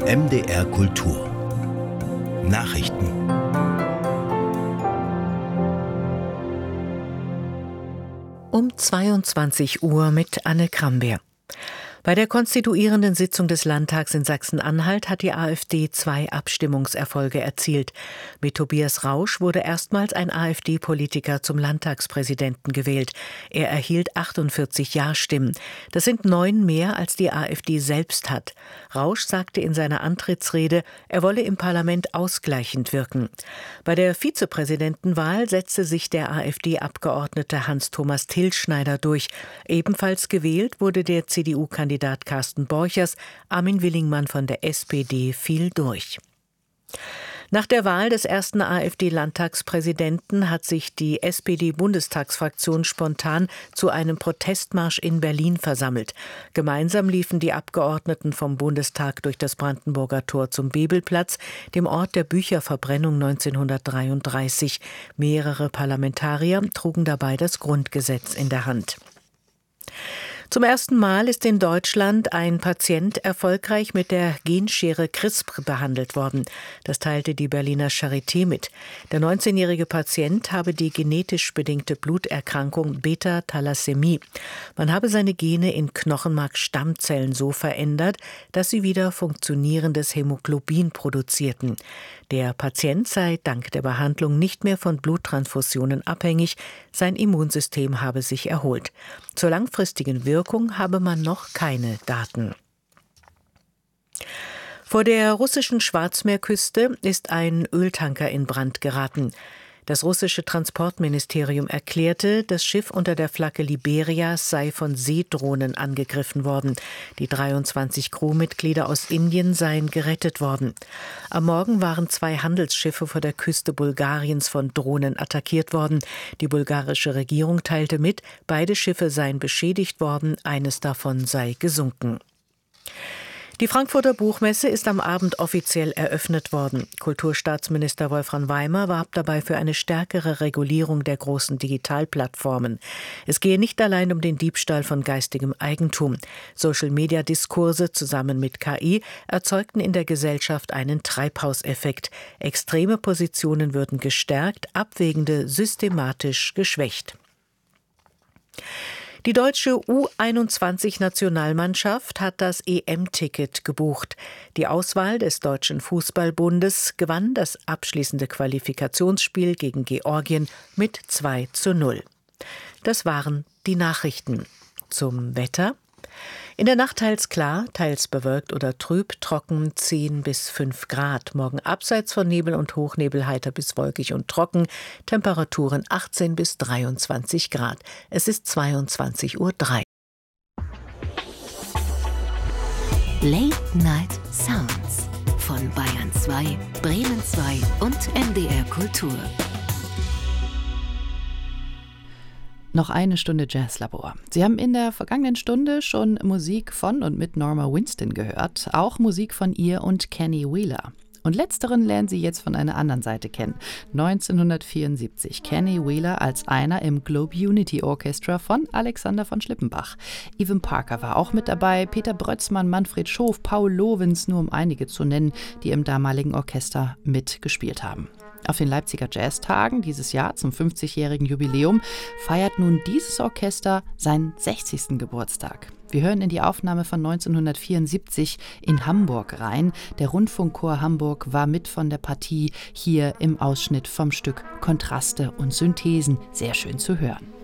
MDR Kultur Nachrichten. Um 22 Uhr mit Anne Krambeer. Bei der konstituierenden Sitzung des Landtags in Sachsen-Anhalt hat die AfD 2 Abstimmungserfolge erzielt. Mit Tobias Rausch wurde erstmals ein AfD-Politiker zum Landtagspräsidenten gewählt. Er erhielt 48 Ja-Stimmen. Das sind 9 mehr, als die AfD selbst hat. Rausch sagte in seiner Antrittsrede, er wolle im Parlament ausgleichend wirken. Bei der Vizepräsidentenwahl setzte sich der AfD-Abgeordnete Hans-Thomas Tilschneider durch. Ebenfalls gewählt wurde der CDU-Kandidat Carsten Borchers. Armin Willingmann von der SPD fiel durch. Nach der Wahl des ersten AfD-Landtagspräsidenten hat sich die SPD-Bundestagsfraktion spontan zu einem Protestmarsch in Berlin versammelt. Gemeinsam liefen die Abgeordneten vom Bundestag durch das Brandenburger Tor zum Bebelplatz, dem Ort der Bücherverbrennung 1933. Mehrere Parlamentarier trugen dabei das Grundgesetz in der Hand. Zum ersten Mal ist in Deutschland ein Patient erfolgreich mit der Genschere CRISPR behandelt worden. Das teilte die Berliner Charité mit. Der 19-jährige Patient habe die genetisch bedingte Bluterkrankung Beta-Thalassämie. Man habe seine Gene in Knochenmarkstammzellen so verändert, dass sie wieder funktionierendes Hämoglobin produzierten. Der Patient sei dank der Behandlung nicht mehr von Bluttransfusionen abhängig. Sein Immunsystem habe sich erholt. Zur langfristigen Wirkung habe man noch keine Daten. Vor der russischen Schwarzmeerküste ist ein Öltanker in Brand geraten. Das russische Transportministerium erklärte, das Schiff unter der Flagge Liberias sei von Seedrohnen angegriffen worden. Die 23 Crewmitglieder aus Indien seien gerettet worden. Am Morgen waren 2 Handelsschiffe vor der Küste Bulgariens von Drohnen attackiert worden. Die bulgarische Regierung teilte mit, beide Schiffe seien beschädigt worden, eines davon sei gesunken. Die Frankfurter Buchmesse ist am Abend offiziell eröffnet worden. Kulturstaatsminister Wolfram Weimer warb dabei für eine stärkere Regulierung der großen Digitalplattformen. Es gehe nicht allein um den Diebstahl von geistigem Eigentum. Social-Media-Diskurse zusammen mit KI erzeugten in der Gesellschaft einen Treibhauseffekt. Extreme Positionen würden gestärkt, abwägende systematisch geschwächt. Die deutsche U21-Nationalmannschaft hat das EM-Ticket gebucht. Die Auswahl des Deutschen Fußballbundes gewann das abschließende Qualifikationsspiel gegen Georgien mit 2:0. Das waren die Nachrichten. Zum Wetter. In der Nacht teils klar, teils bewölkt oder trüb, trocken 10 bis 5 Grad. Morgen abseits von Nebel und Hochnebel heiter bis wolkig und trocken. Temperaturen 18 bis 23 Grad. Es ist 22:03 Uhr. Late Night Sounds von Bayern 2, Bremen 2 und MDR Kultur. Noch eine Stunde Jazzlabor. Sie haben in der vergangenen Stunde schon Musik von und mit Norma Winston gehört, auch Musik von ihr und Kenny Wheeler. Und letzteren lernen Sie jetzt von einer anderen Seite kennen. 1974, Kenny Wheeler als einer im Globe Unity Orchestra von Alexander von Schlippenbach. Evan Parker war auch mit dabei, Peter Brötzmann, Manfred Schof, Paul Lovens, nur um einige zu nennen, die im damaligen Orchester mitgespielt haben. Auf den Leipziger Jazztagen dieses Jahr zum 50-jährigen Jubiläum feiert nun dieses Orchester seinen 60. Geburtstag. Wir hören in die Aufnahme von 1974 in Hamburg rein. Der Rundfunkchor Hamburg war mit von der Partie hier im Ausschnitt vom Stück Kontraste und Synthesen. Sehr schön zu hören.